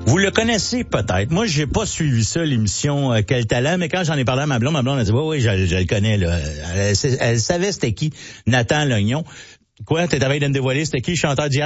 Vous le connaissez peut-être. Moi, j'ai pas suivi ça, l'émission Quel talent, mais quand j'en ai parlé à ma blonde a dit, oui, je le connais, là. Elle savait c'était qui, Nathan Lognon. Quoi, t'es à veille de me dévoiler, c'était qui, chanteur d'hier?